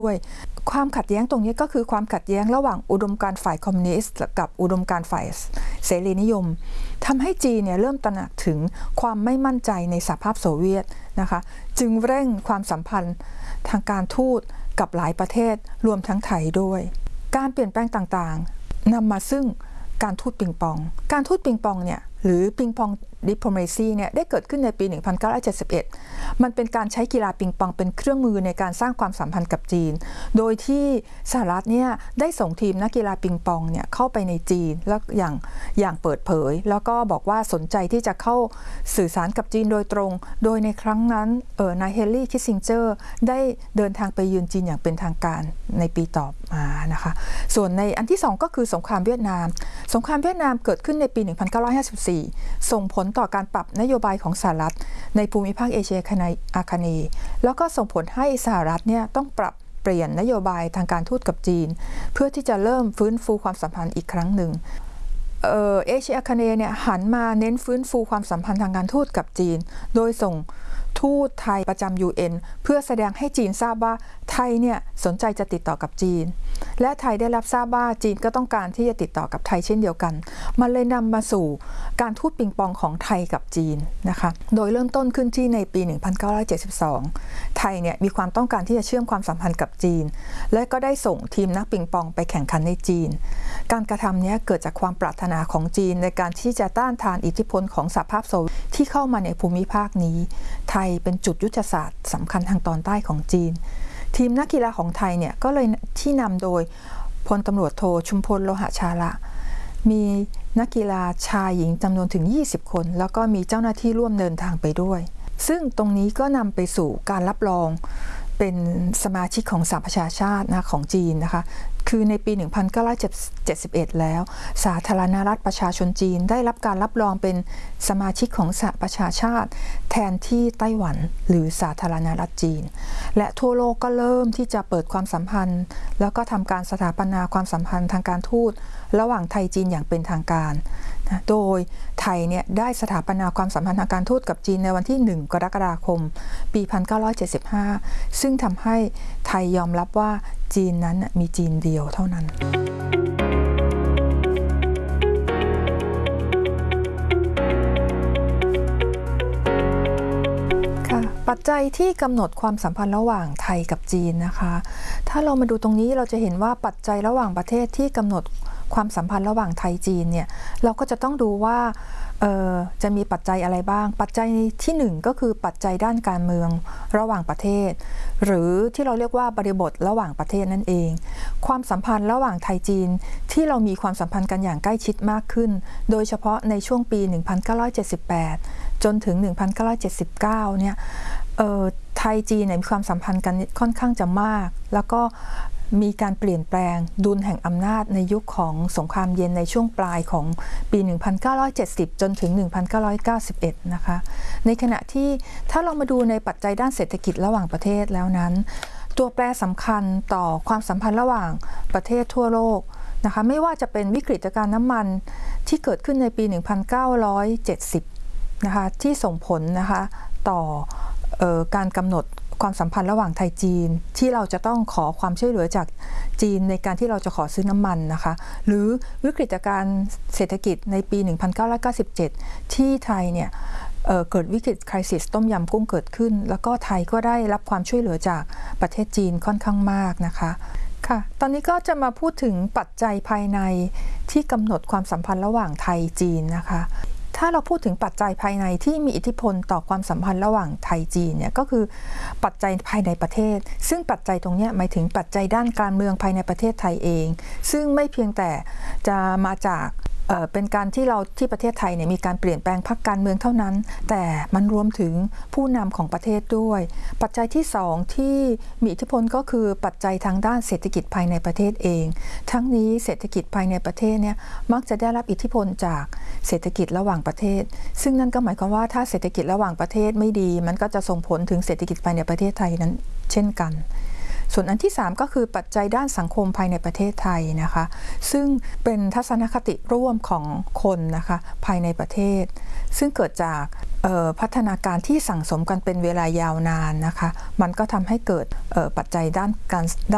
ด้วยความขัดแย้งตรงนี้ก็คือความขัดแย้งระหว่างอุดมการณ์ฝ่ายคอมมิวนิสต์กับอุดมการณ์ฝ่ายเสรีนิยมทำให้จีนเนี่ยเริ่มตระหนักถึงความไม่มั่นใจในสหภาพโซเวียตนะคะจึงเร่งความสัมพันธ์ทางการทูตกับหลายประเทศรวมทั้งไทยด้วยการเปลี่ยนแปลงต่างๆนำมาซึ่งการทูตปิงปองการทูตปิงปองเนี่ยหรือปิงปองดิปโลมาซีเนี่ยได้เกิดขึ้นในปี 1971 มันเป็นการใช้กีฬาปิงปองเป็นเครื่องมือในการสร้างความสัมพันธ์กับจีนโดยที่สหรัฐเนี่ยได้ส่งทีมนักกีฬาปิงปองเนี่ยเข้าไปในจีนแล้วอย่างเปิดเผยแล้วก็บอกว่าสนใจที่จะเข้าสื่อสารกับจีนโดยตรงโดยในครั้งนั้นนายเฮนรี่คิสซิงเจอร์ได้เดินทางไปเยือนจีนอย่างเป็นทางการในปีต่อมานะคะส่วนในอันที่2ก็คือสงครามเวียดนามเกิดขึ้นในปี 1954 ส่งผลต่อการปรับนโยบายของสหรัฐในภูมิภาคเอเชียอาคเนย์แล้วก็ส่งผลให้สหรัฐเนี่ยต้องปรับเปลี่ยนนโยบายทางการทูตกับจีนเพื่อที่จะเริ่มฟื้นฟูความสัมพันธ์อีกครั้งหนึ่งเอเชียอาคเนย์เนี่ยหันมาเน้นฟื้นฟูความสัมพันธ์ทางการทูตกับจีนโดยส่งทูตไทยประจำ UN เพื่อแสดงให้จีนทราบว่าไทยเนี่ยสนใจจะติดต่อกับจีนและไทยได้รับทราบว่าจีนก็ต้องการที่จะติดต่อกับไทยเช่นเดียวกันมันเลยนำมาสู่การทูตปิงปองของไทยกับจีนนะคะโดยเริ่มต้นขึ้นที่ในปี 1972 ไทยเนี่ยมีความต้องการที่จะเชื่อมความสัมพันธ์กับจีนและก็ได้ส่งทีมนักปิงปองไปแข่งขันในจีนการกระทำนี้เกิดจากความปรารถนาของจีนในการที่จะต้านทานอิทธิพลของสหภาพโซเวียตที่เข้ามาในภูมิภาคนี้ไทยเป็นจุดยุทธศาสตร์สำคัญทางตอนใต้ของจีนทีมนักกีฬาของไทยเนี่ยก็เลยที่นำโดยพลตำรวจโทชุมพลโลหะชาละมีนักกีฬาชายหญิงจำนวนถึง20คนแล้วก็มีเจ้าหน้าที่ร่วมเดินทางไปด้วยซึ่งตรงนี้ก็นำไปสู่การรับรองเป็นสมาชิกของสหประชาชาตินะของจีนนะคะคือในปี 1971 แล้วสาธารณรัฐประชาชนจีนได้รับการรับรองเป็นสมาชิกของสหประชาชาติแทนที่ไต้หวันหรือสาธารณรัฐจีนและทั่วโลกก็เริ่มที่จะเปิดความสัมพันธ์แล้วก็ทำการสถาปนาความสัมพันธ์ทางการทูตระหว่างไทยจีนอย่างเป็นทางการโดยไทยเนี่ยได้สถาปนาความสัมพันธ์ทางการทูตกับจีนในวันที่ 1 กรกฎาคม ปี 1975 ซึ่งทำให้ไทยยอมรับว่าจีนนั้นมีจีนเดียวเท่านั้นปัจจัยที่กำหนดความสัมพันธ์ระหว่างไทยกับจีนนะคะถ้าเรามาดูตรงนี้เราจะเห็นว่าปัจจัยระหว่างประเทศที่กำหนดความสัมพันธ์ระหว่างไทยจีนเนี่ยเราก็จะต้องดูว่าจะมีปัจจัยอะไรบ้างปัจจัยที่1ก็คือปัจจัยด้านการเมืองระหว่างประเทศหรือที่เราเรียกว่าบริบทระหว่างประเทศนั่นเองความสัมพันธ์ระหว่างไทยจีนที่เรามีความสัมพันธ์กันอย่างใกล้ชิดมากขึ้นโดยเฉพาะในช่วงปี 1978 จนถึง 1979 เนี่ยไทยจีนมีความสัมพันธ์กันค่อนข้างจะมากแล้วก็มีการเปลี่ยนแปลงดุลแห่งอำนาจในยุคของสงครามเย็นในช่วงปลายของปี 1970 จนถึง 1991 นะคะในขณะที่ถ้าเรามาดูในปัจจัยด้านเศรษฐกิจระหว่างประเทศแล้วนั้นตัวแปรสำคัญต่อความสัมพันธ์ระหว่างประเทศทั่วโลกนะคะไม่ว่าจะเป็นวิกฤตการณ์น้ำมันที่เกิดขึ้นในปี 1970 นะคะที่ส่งผลนะคะต่อการกำหนดความสัมพันธ์ระหว่างไทยจีนที่เราจะต้องขอความช่วยเหลือจากจีนในการที่เราจะขอซื้อน้ำมันนะคะหรือวิกฤตการณ์เศรษฐกิจในปี 1997 ที่ไทยเนี่ยเกิดวิกฤตคริสิสต้มยำกุ้งเกิดขึ้นแล้วก็ไทยก็ได้รับความช่วยเหลือจากประเทศจีนค่อนข้างมากนะคะค่ะตอนนี้ก็จะมาพูดถึงปัจจัยภายในที่กำหนดความสัมพันธ์ระหว่างไทยจีนนะคะถ้าเราพูดถึงปัจจัยภายในที่มีอิทธิพลต่อความสัมพันธ์ระหว่างไทยจีนเนี่ยก็คือปัจจัยภายในประเทศซึ่งปัจจัยตรงนี้หมายถึงปัจจัยด้านการเมืองภายในประเทศไทยเองซึ่งไม่เพียงแต่จะมาจากเป็นการที่ประเทศไทยเนี่ยมีการเปลี่ยนแปลงพรรคการเมืองเท่านั้นแต่มันรวมถึงผู้นำของประเทศด้วยปัจจัยที่2ที่มีอิทธิพลก็คือปัจจัยทางด้านเศรษฐกิจภายในประเทศเองทั้งนี้เศรษฐกิจภายในประเทศเนี่ยมักจะได้รับอิทธิพลจากเศรษฐกิจระหว่างประเทศซึ่งนั่นก็หมายความว่าถ้าเศรษฐกิจระหว่างประเทศไม่ดีมันก็จะส่งผลถึงเศรษฐกิจภายในประเทศไทยนั้นเช่นกันส่วนอันที่3ก็คือปัจจัยด้านสังคมภายในประเทศไทยนะคะซึ่งเป็นทัศนคติร่วมของคนนะคะภายในประเทศซึ่งเกิดจากพัฒนาการที่สั่งสมกันเป็นเวลายาวนานนะคะมันก็ทำให้เกิดปัจจัยด้าน